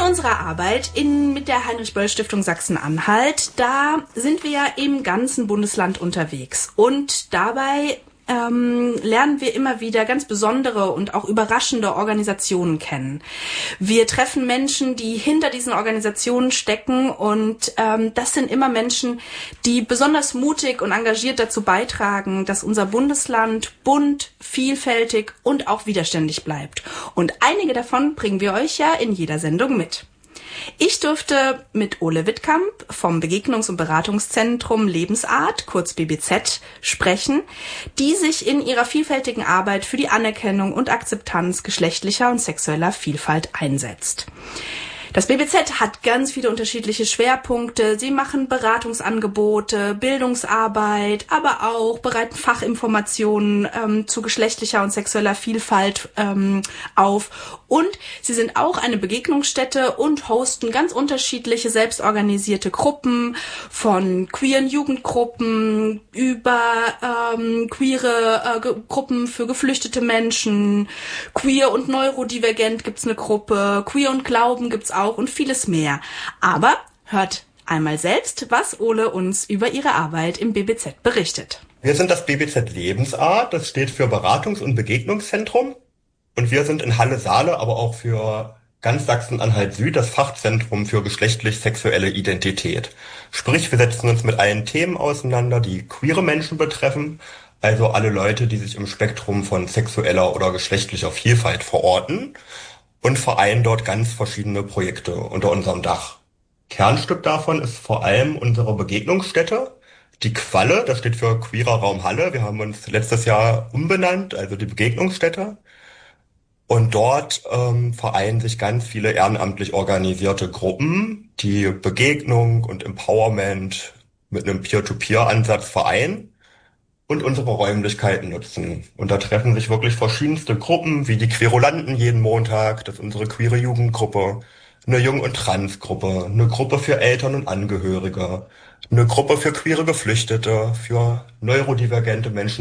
unserer Arbeit mit der Heinrich-Böll-Stiftung Sachsen-Anhalt, da sind wir ja im ganzen Bundesland unterwegs. Und dabei lernen wir immer wieder ganz besondere und auch überraschende Organisationen kennen. Wir treffen Menschen, die hinter diesen Organisationen stecken, und das sind immer Menschen, die besonders mutig und engagiert dazu beitragen, dass unser Bundesland bunt, vielfältig und auch widerständig bleibt. Und einige davon bringen wir euch ja in jeder Sendung mit. Ich durfte mit Ole Wittkamp vom Begegnungs- und Beratungszentrum Lebensart, kurz BBZ, sprechen, die sich in ihrer vielfältigen Arbeit für die Anerkennung und Akzeptanz geschlechtlicher und sexueller Vielfalt einsetzt. Das BBZ hat ganz viele unterschiedliche Schwerpunkte. Sie machen Beratungsangebote, Bildungsarbeit, aber auch bereiten Fachinformationen zu geschlechtlicher und sexueller Vielfalt auf. Und sie sind auch eine Begegnungsstätte und hosten ganz unterschiedliche selbstorganisierte Gruppen, von queeren Jugendgruppen über queere Gruppen für geflüchtete Menschen, queer und neurodivergent gibt's eine Gruppe, queer und Glauben gibt's auch und vieles mehr. Aber hört einmal selbst, was Ole uns über ihre Arbeit im BBZ berichtet. Wir sind das BBZ Lebensart, das steht für Beratungs- und Begegnungszentrum. Und wir sind in Halle-Saale, aber auch für ganz Sachsen-Anhalt Süd das Fachzentrum für geschlechtlich-sexuelle Identität. Sprich, wir setzen uns mit allen Themen auseinander, die queere Menschen betreffen, also alle Leute, die sich im Spektrum von sexueller oder geschlechtlicher Vielfalt verorten, und vereinen dort ganz verschiedene Projekte unter unserem Dach. Kernstück davon ist vor allem unsere Begegnungsstätte, die Qualle, das steht für Queerer Raum Halle. Wir haben uns letztes Jahr umbenannt, also die Begegnungsstätte. Und dort vereinen sich ganz viele ehrenamtlich organisierte Gruppen, die Begegnung und Empowerment mit einem Peer-to-Peer-Ansatz vereinen und unsere Räumlichkeiten nutzen. Und da treffen sich wirklich verschiedenste Gruppen, wie die Querulanten jeden Montag, das ist unsere queere Jugendgruppe, eine Jung- und Transgruppe, eine Gruppe für Eltern und Angehörige, eine Gruppe für queere Geflüchtete, für neurodivergente Menschen